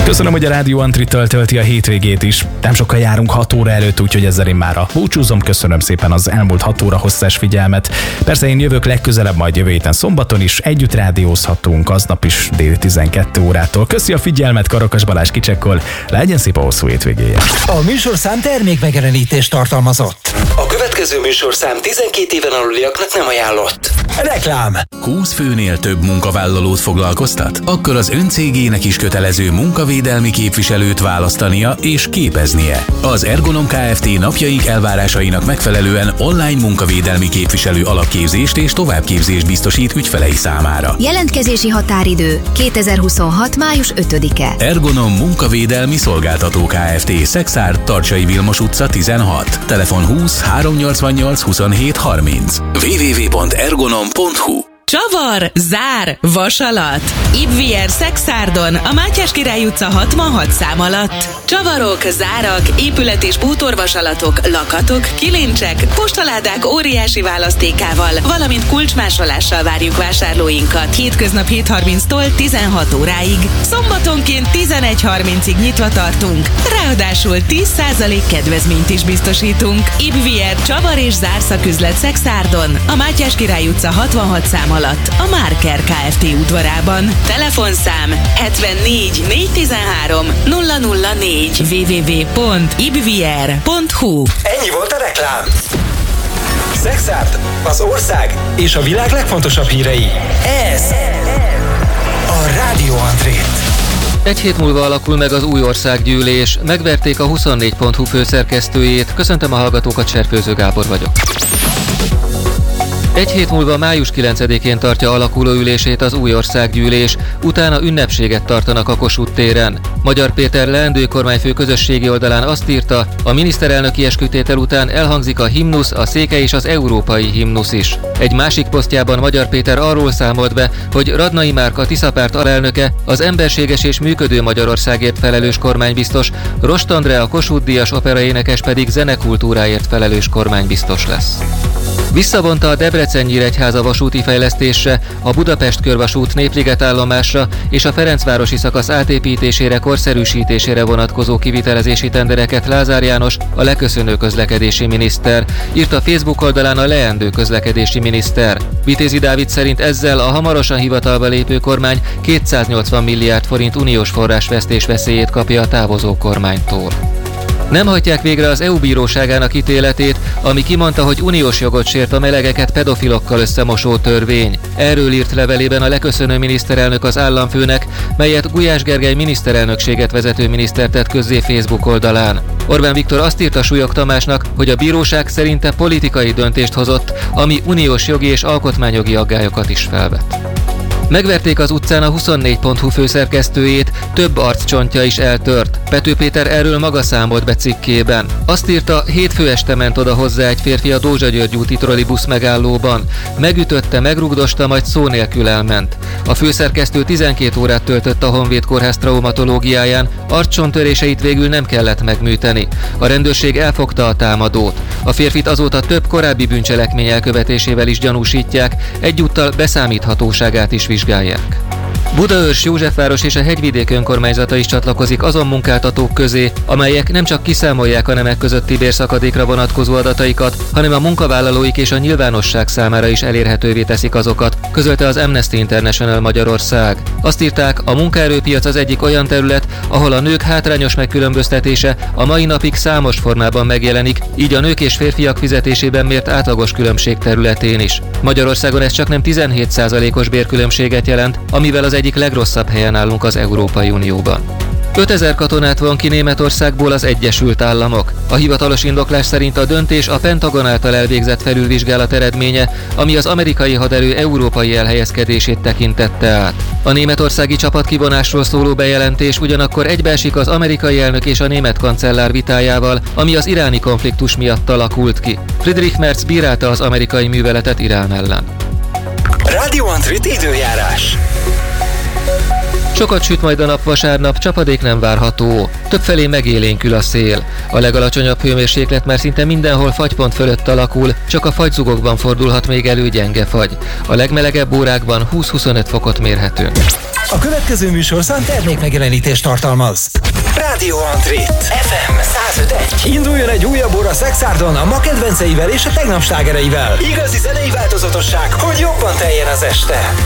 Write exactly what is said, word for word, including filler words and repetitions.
Köszönöm, hogy a Rádió Antritől tölti a hétvégét is. Nem sokkal járunk hat óra előtt, úgyhogy ezzel én már a búcsúzom. Köszönöm szépen az elmúlt hat óra hosszás figyelmet. Persze én jövök legközelebb, majd jövő héten szombaton is. Együtt rádiózhatunk, aznap is déli tizenkét órától. Köszi a figyelmet, Karakas Balázs kicsekkol. Legyen szép a hosszú hétvégéje. A műsorszám termék megjelenítést tartalmazott. A következő műsorszám tizenkét éven aluliaknak nem ajánlott. Reklám. húsz főnél több munkavállalót foglalkoztat? Akkor az ön cégének is kötelező munkavédelmi képviselőt választania és képeznie. Az Ergonom Kft. Napjaink elvárásainak megfelelően online munkavédelmi képviselő alapképzést és továbbképzést biztosít ügyfelei számára. Jelentkezési határidő kétezer-huszonhat. május ötödike. Ergonom Munkavédelmi Szolgáltató Kft. Szexárd, Tartsai Vilmos utca tizenhat. Telefon húsz háromszáznyolcvannyolc huszonhét harminc. double-u double-u double-u pont ergonom pont hu. Csavar, zár, vasalat. Ibvier Szexárdon, a Mátyás Király utca hatvanhat szám alatt. Csavarok, zárak, épület- és bútorvasalatok, lakatok, kilincsek, postaládák óriási választékával, valamint kulcsmásolással várjuk vásárlóinkat. Hétköznap hét harminctól tizenhat óráig. Szombatonként tizenegy harmincig nyitva tartunk. Ráadásul tíz százalék kedvezményt is biztosítunk. Ibvier Csavar és zárszaküzlet Szexárdon, a Mátyás Király utca hatvanhat szám alatt, a Márker Kft. Udvarában. Telefonszám hetvennégy négyszáztizenhárom nulla nulla négy. double-u double-u double-u pont ibvier pont hu. Ennyi volt a reklám. Szexárd, az ország és a világ legfontosabb hírei. Ez a Rádió Antrét. Egy hét múlva alakul meg az új országgyűlés. Megverték a huszonnégy pont hu főszerkesztőjét. Köszöntöm a hallgatókat, Serfőző Gábor vagyok. Egy hét múlva május kilencedikén tartja alakuló ülését az új országgyűlés, utána ünnepséget tartanak a Kossuth téren. Magyar Péter leendő kormányfő közösségi oldalán azt írta, a miniszterelnöki eskütétel után elhangzik a himnusz, a széke és az európai himnusz is. Egy másik posztjában Magyar Péter arról számolt be, hogy Radnai Márk, a Tiszapárt alelnöke, az emberséges és működő Magyarországért felelős kormánybiztos, Rost Andrea, a Kossuth-díjas operaénekes pedig zenekultúráért felelős kormánybiztos lesz. Visszavonta a Debrecen-Nyíregyháza vasúti fejlesztésre, a Budapest körvasút Népliget állomásra és a Ferencvárosi szakasz átépítésére, korszerűsítésére vonatkozó kivitelezési tendereket Lázár János, a leköszönő közlekedési miniszter, írta Facebook oldalán a leendő közlekedési miniszter. Vitézi Dávid szerint ezzel a hamarosan hivatalba lépő kormány kétszáznyolcvan milliárd forint uniós forrásvesztés veszélyét kapja a távozó kormánytól. Nem hajtják végre az é u bíróságának ítéletét, ami kimondta, hogy uniós jogot sért a melegeket pedofilokkal összemosó törvény. Erről írt levelében a leköszönő miniszterelnök az államfőnek, melyet Gulyás Gergely miniszterelnökséget vezető miniszter tett közzé Facebook oldalán. Orbán Viktor azt írta Súlyog Tamásnak, hogy a bíróság szerinte politikai döntést hozott, ami uniós jogi és alkotmányjogi aggályokat is felvet. Megverték az utcán a huszonnégy pont hu főszerkesztőjét, több arccsontja is eltört. Pető Péter erről maga számolt be cikkében. Azt írta, hétfő este ment oda hozzá egy férfi a Dózsa György úti trollibusz megállóban. Megütötte, megrugdosta, majd szó nélkül elment. A főszerkesztő tizenkét órát töltött a Honvéd Kórház traumatológiáján, arccsontöréseit végül nem kellett megműteni. A rendőrség elfogta a támadót. A férfit azóta több korábbi bűncselekmény elkövetésével is gyanúsítják, egyúttal beszámíthatóságát is vizsgálják. Budaörs, Józsefváros és a Hegyvidék önkormányzata is csatlakozik azon munkáltatók közé, amelyek nem csak kiszámolják a nemek közötti bérszakadékra vonatkozó adataikat, hanem a munkavállalóik és a nyilvánosság számára is elérhetővé teszik azokat, közölte az Amnesty International Magyarország. Azt írták, a munkaerőpiac az egyik olyan terület, ahol a nők hátrányos megkülönböztetése a mai napig számos formában megjelenik, így a nők és férfiak fizetésében mért átlagos különbség területén is. Magyarországon ez csak nem tizenhét százalékos bérkülönbséget jelent, amivel az egyik legrosszabb helyen állunk az Európai Unióban. ötezer katonát von ki Németországból az Egyesült Államok. A hivatalos indoklás szerint a döntés a Pentagon által elvégzett felülvizsgálat eredménye, ami az amerikai haderő európai elhelyezkedését tekintette át. A németországi csapatkivonásról szóló bejelentés ugyanakkor egybeesik az amerikai elnök és a német kancellár vitájával, ami az iráni konfliktus miatt alakult ki. Friedrich Merz bírálta az amerikai műveletet Irán ellen. Rádió Antrit időjárás. Sokat süt majd a nap vasárnap, csapadék nem várható. Többfelé megélénkül a szél. A legalacsonyabb hőmérséklet már szinte mindenhol fagypont fölött alakul, csak a fagyzugokban fordulhat még elő gyenge fagy. A legmelegebb órákban húsz-huszonöt fokot mérhetünk. A következő műsorszám termékmegjelenítést tartalmaz. Rádió Antré ef em száz öt egy. Induljon egy újabb óra Szexárdon a ma kedvenceivel és a tegnap slágereivel. Igazi zenei változatosság, hogy jobban teljen az este.